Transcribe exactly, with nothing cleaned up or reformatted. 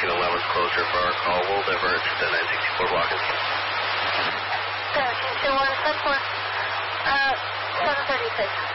nineteen eleven is closer for our call. We'll divert to the nine sixty-four block. seventeen two one, ten four, uh, seven thirty-six.